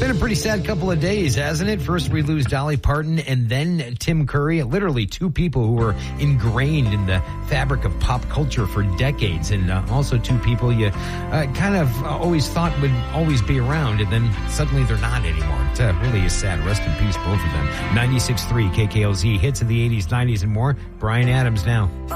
Been a pretty sad couple of days, hasn't it? First we lose Dolly Parton and then Tim Curry. Literally two people who were ingrained in the fabric of pop culture for decades. And also two people you kind of always thought would always be around. And then suddenly they're not anymore. It really is sad. Rest in peace, both of them. 96.3 KKLZ, hits of the 80s, 90s, and more. Bryan Adams now.